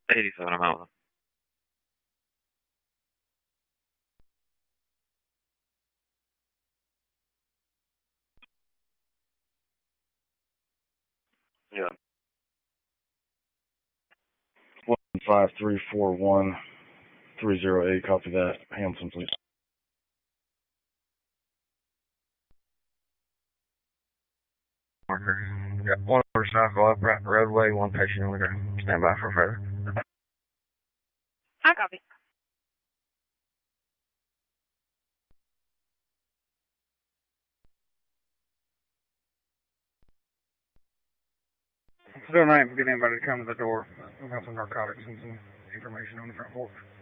87, I'm out with him. Yeah. 15341-308, copy that. Hamilton, please. Marker. Got one motorcycle up right the roadway, one patient on the ground. Stand by for further. I copy. Still not able to get anybody to come to the door. We've got some narcotics and some information on the front porch.